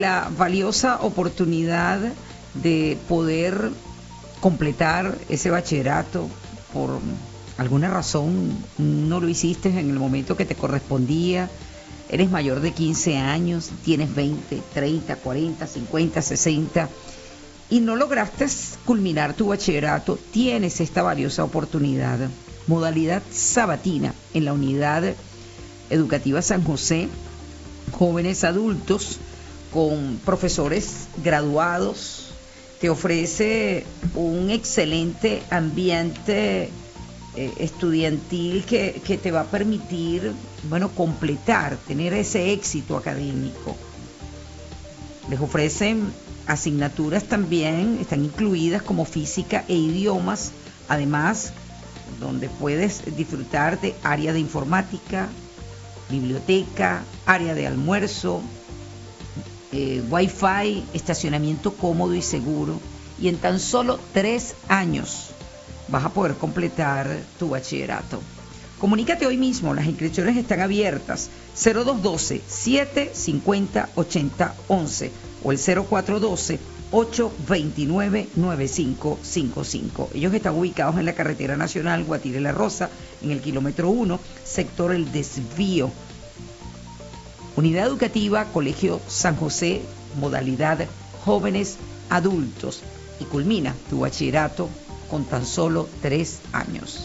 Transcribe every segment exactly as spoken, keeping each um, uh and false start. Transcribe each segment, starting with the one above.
La valiosa oportunidad de poder completar ese bachillerato, por alguna razón no lo hiciste en el momento que te correspondía, eres mayor de quince años, tienes veinte, treinta, cuarenta, cincuenta, sesenta y no lograste culminar tu bachillerato, tienes esta valiosa oportunidad. Modalidad sabatina en la Unidad Educativa San José, jóvenes adultos con profesores graduados, te ofrece un excelente ambiente eh, estudiantil que, que te va a permitir, bueno, completar, tener ese éxito académico. Les ofrecen asignaturas también, están incluidas como física e idiomas, además donde puedes disfrutar de área de informática, biblioteca, área de almuerzo, eh, wifi, estacionamiento cómodo y seguro, y en tan solo tres años vas a poder completar tu bachillerato. Comunícate hoy mismo, las inscripciones están abiertas, cero dos uno dos, siete cinco cero, ocho cero uno uno o el cero cuatro uno dos, ocho dos nueve, nueve cinco cinco cinco. Ellos están ubicados en la carretera nacional Guatire-La Rosa, en el kilómetro uno, sector El Desvío. Unidad Educativa Colegio San José, modalidad jóvenes adultos, y culmina tu bachillerato con tan solo tres años.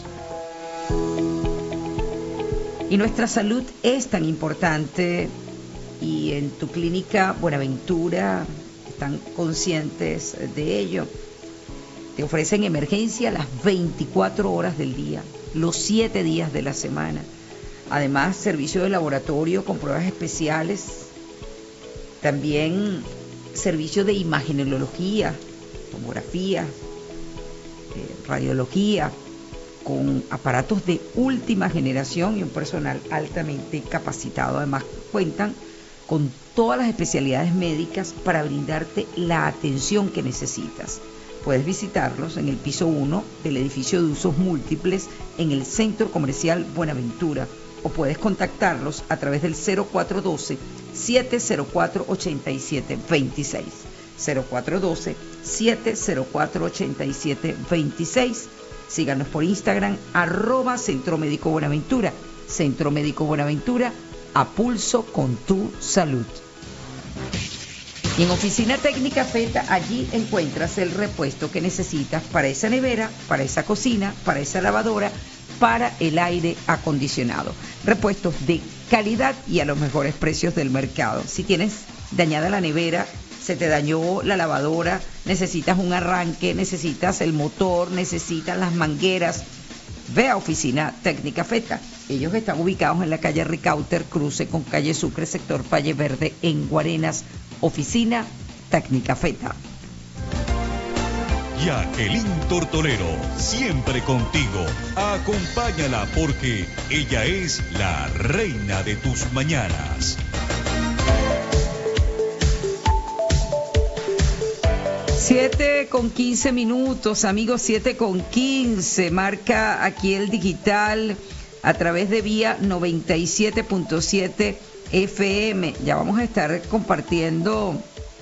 Y nuestra salud es tan importante, y en tu clínica Buenaventura están conscientes de ello. Te ofrecen emergencia las veinticuatro horas del día, los siete días de la semana. Además, servicio de laboratorio con pruebas especiales. También servicio de imagenología, tomografía, eh, radiología, con aparatos de última generación y un personal altamente capacitado. Además, cuentan con todas las especialidades médicas para brindarte la atención que necesitas. Puedes visitarlos en el piso uno del edificio de usos múltiples en el Centro Comercial Buenaventura, o puedes contactarlos a través del cero cuatro uno dos, siete cero cuatro, ocho siete dos seis, cero cuatro uno dos, siete cero cuatro, ocho siete dos seis. Síganos por Instagram, arroba Centro Médico Buenaventura. Centro Médico Buenaventura, a pulso con tu salud. Y en Oficina Técnica Feta, allí encuentras el repuesto que necesitas para esa nevera, para esa cocina, para esa lavadora, para el aire acondicionado. Repuestos de calidad y a los mejores precios del mercado. Si tienes dañada la nevera, se te dañó la lavadora, necesitas un arranque, necesitas el motor, necesitas las mangueras, ve a Oficina Técnica Feta. Ellos están ubicados en la calle Ricauter, cruce con calle Sucre, sector Valle Verde, en Guarenas. Oficina Técnica Feta. Jacqueline Tortolero, siempre contigo. Acompáñala porque ella es la reina de tus mañanas. Siete con quince minutos, amigos, siete con quince. Marca aquí el digital a través de Vía noventa y siete punto siete F M. Ya vamos a estar compartiendo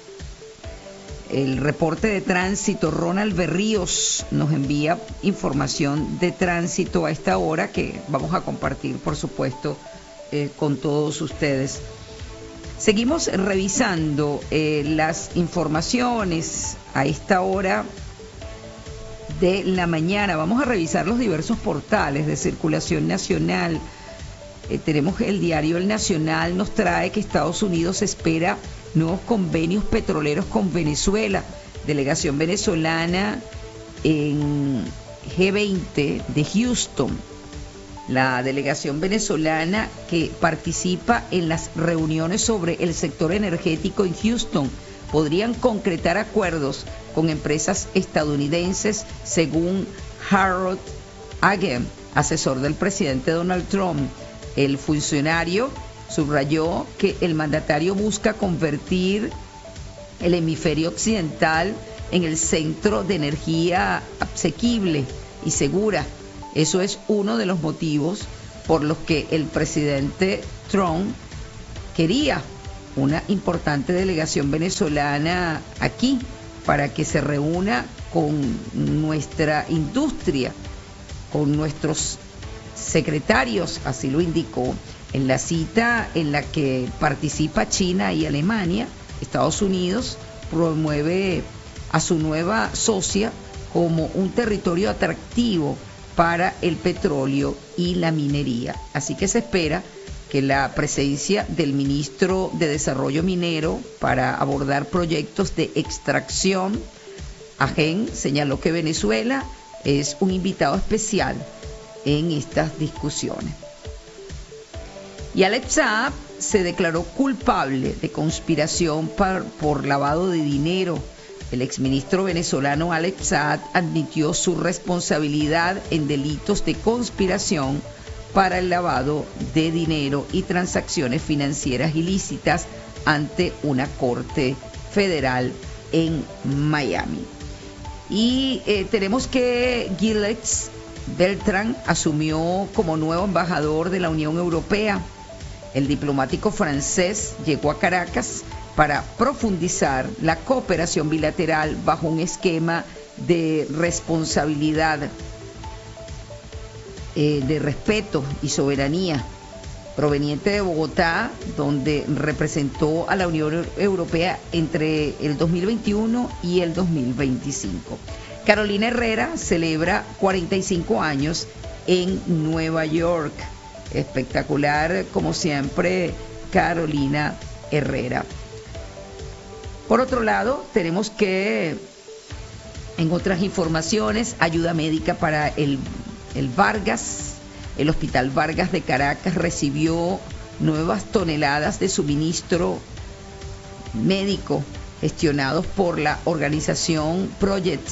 el reporte de tránsito. Ronald Berríos nos envía información de tránsito a esta hora que vamos a compartir, por supuesto, eh, con todos ustedes. Seguimos revisando eh, las informaciones a esta hora de la mañana. Vamos a revisar los diversos portales de circulación nacional. Eh, tenemos el diario El Nacional, nos trae que Estados Unidos espera nuevos convenios petroleros con Venezuela. Delegación venezolana en G veinte de Houston. La delegación venezolana que participa en las reuniones sobre el sector energético en Houston podrían concretar acuerdos con empresas estadounidenses, según Harold Hagen, asesor del presidente Donald Trump. El funcionario subrayó que el mandatario busca convertir el hemisferio occidental en el centro de energía asequible y segura. Eso es uno de los motivos por los que el presidente Trump quería una importante delegación venezolana aquí para que se reúna con nuestra industria, con nuestros secretarios, así lo indicó, en la cita en la que participa China y Alemania. Estados Unidos promueve a su nueva socia como un territorio atractivo para el petróleo y la minería. Así que se espera que la presencia del ministro de Desarrollo Minero para abordar proyectos de extracción, Agen señaló que Venezuela es un invitado especial en estas discusiones. Y Alex Saab se declaró culpable de conspiración por, por lavado de dinero. El exministro venezolano Alex Saab admitió su responsabilidad en delitos de conspiración para el lavado de dinero y transacciones financieras ilícitas ante una corte federal en Miami. Y eh, tenemos que Gilles Beltrán asumió como nuevo embajador de la Unión Europea. El diplomático francés llegó a Caracas para profundizar la cooperación bilateral bajo un esquema de responsabilidad, eh, de respeto y soberanía, proveniente de Bogotá, donde representó a la Unión Europea entre el dos mil veintiuno y el dos mil veinticinco. Carolina Herrera celebra cuarenta y cinco años en Nueva York. Espectacular, como siempre, Carolina Herrera. Por otro lado, tenemos que, en otras informaciones, ayuda médica para el, el Vargas. El Hospital Vargas de Caracas recibió nuevas toneladas de suministro médico gestionados por la organización Project.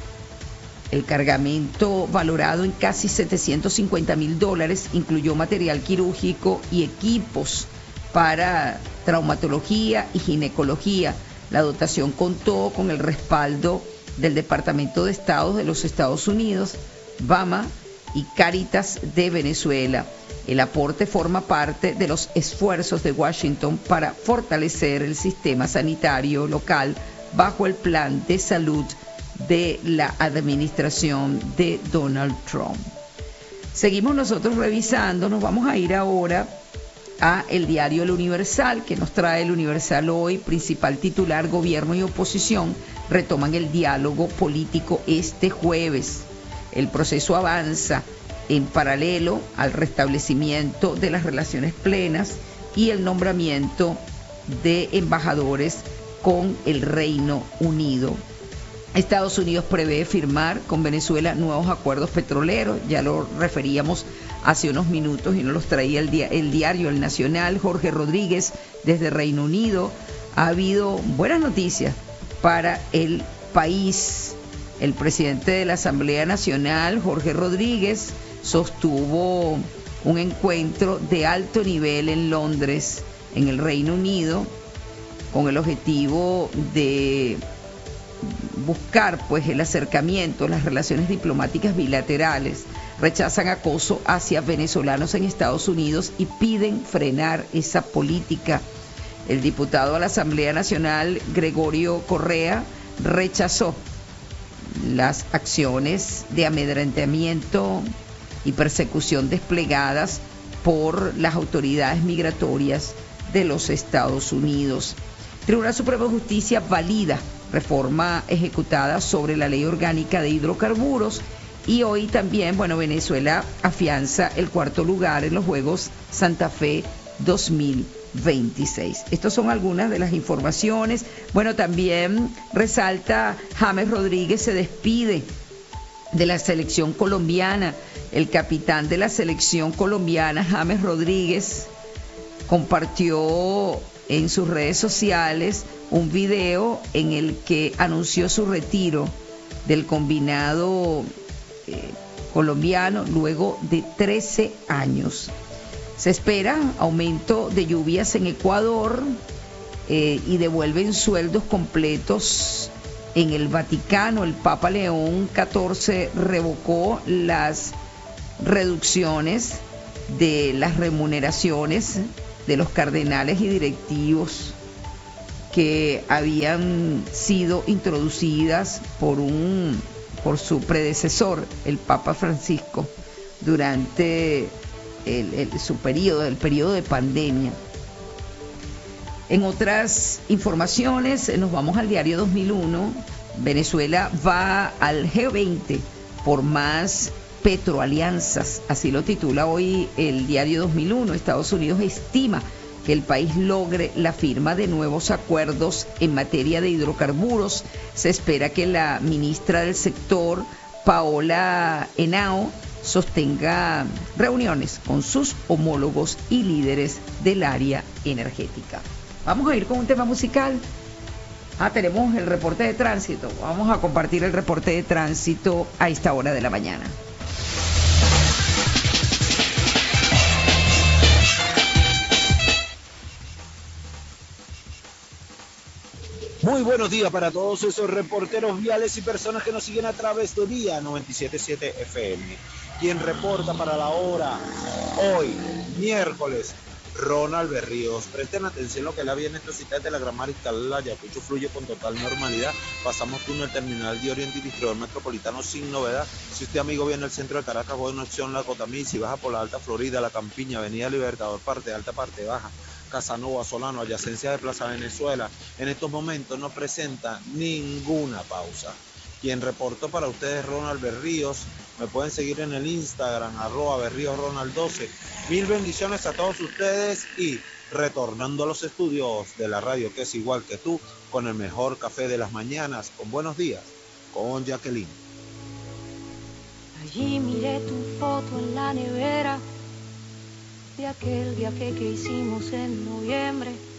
El cargamento, valorado en casi setecientos cincuenta mil dólares, incluyó material quirúrgico y equipos para traumatología y ginecología. La dotación contó con el respaldo del Departamento de Estado de los Estados Unidos, BAMA y Cáritas de Venezuela. El aporte forma parte de los esfuerzos de Washington para fortalecer el sistema sanitario local bajo el plan de salud de la administración de Donald Trump. Seguimos nosotros revisando, nos vamos a ir ahora a el diario El Universal, que nos trae El Universal hoy. Principal titular: gobierno y oposición retoman el diálogo político este jueves. El proceso avanza en paralelo al restablecimiento de las relaciones plenas y el nombramiento de embajadores con el Reino Unido. Estados Unidos prevé firmar con Venezuela nuevos acuerdos petroleros, ya lo referíamos hace unos minutos y nos los traía el, dia- el diario El Nacional. Jorge Rodríguez, desde Reino Unido. Ha habido buenas noticias para el país. El presidente de la Asamblea Nacional, Jorge Rodríguez, sostuvo un encuentro de alto nivel en Londres, en el Reino Unido, con el objetivo de buscar pues el acercamiento, las relaciones diplomáticas bilaterales. Rechazan acoso hacia venezolanos en Estados Unidos y piden frenar esa política. El diputado a la Asamblea Nacional, Gregorio Correa, rechazó las acciones de amedrentamiento y persecución desplegadas por las autoridades migratorias de los Estados Unidos. Tribunal Supremo de Justicia valida reforma ejecutada sobre la Ley Orgánica de Hidrocarburos. Y hoy también, bueno, Venezuela afianza el cuarto lugar en los Juegos Santa Fe dos mil veintiséis. Estas son algunas de las informaciones. Bueno, también resalta James Rodríguez se despide de la selección colombiana. El capitán de la selección colombiana, James Rodríguez, compartió en sus redes sociales un video en el que anunció su retiro del combinado eh, colombiano luego de trece años. Se espera aumento de lluvias en Ecuador eh, y devuelven sueldos completos en el Vaticano. El Papa León catorce revocó las reducciones de las remuneraciones de los cardenales y directivos que habían sido introducidas por un por su predecesor, el Papa Francisco, durante el, el, su periodo, el periodo de pandemia. En otras informaciones, nos vamos al diario dos mil uno. Venezuela va al G veinte por más petroalianzas, así lo titula hoy el diario dos mil uno. Estados Unidos estima que el país logre la firma de nuevos acuerdos en materia de hidrocarburos. Se espera que la ministra del sector, Paola Henao, sostenga reuniones con sus homólogos y líderes del área energética. Vamos a ir con un tema musical. Ah, tenemos el reporte de tránsito. Vamos a compartir el reporte de tránsito a esta hora de la mañana. Muy buenos días para todos esos reporteros viales y personas que nos siguen a través de Vía noventa y siete punto siete F M. Quien reporta para la hora, hoy, miércoles, Ronald Berríos. Presten atención lo que la vía en esta cita de la Gran Mariscal. Ayacucho fluye con total normalidad. Pasamos túnel terminal de Oriente y Distribuidor Metropolitano sin novedad. Si usted, amigo, viene al centro de Caracas, buena opción la Cotamí. Si baja por la Alta Florida, la Campiña, Avenida Libertador, parte alta, parte baja, Casanova, Solano, adyacencia de Plaza Venezuela, en estos momentos no presenta ninguna pausa. Quien reportó para ustedes, Ronald Berríos. Me pueden seguir en el Instagram, arroba Berríos Ronald doce. Mil bendiciones a todos ustedes y retornando a los estudios de la radio que es igual que tú, con el mejor café de las mañanas, con Buenos Días, con Jacqueline. Allí miré tu foto en la nevera de aquel viaje que hicimos en noviembre.